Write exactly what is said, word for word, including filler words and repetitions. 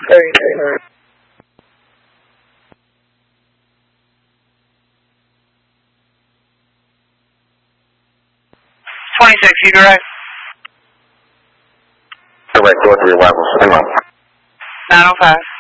thirty-three. twenty-six, you direct? Direct, door three arrivals. Hang on. nine oh five.